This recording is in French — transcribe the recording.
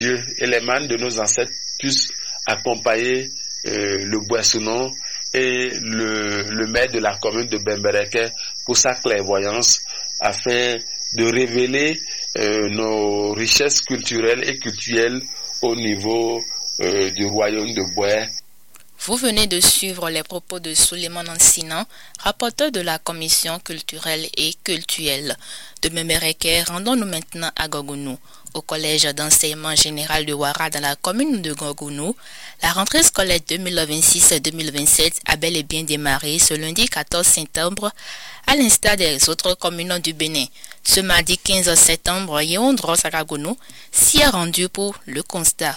Dieu et les mânes de nos ancêtres puissent accompagner le Boissounon et le maire de la commune de Bembereke pour sa clairvoyance afin de révéler nos richesses culturelles et cultuelles au niveau du royaume de Boé. Vous venez de suivre les propos de Suleiman Ansinan, rapporteur de la commission culturelle et cultuelle de Bembereke. Rendons-nous maintenant à Gogounou. Au collège d'enseignement général de Ouara dans la commune de Gogounou, la rentrée scolaire 2026-2027 a bel et bien démarré ce lundi 14 septembre à l'instar des autres communes du Bénin. Ce mardi 15 septembre, Yeondros à Gogounou s'y est rendu pour le constat.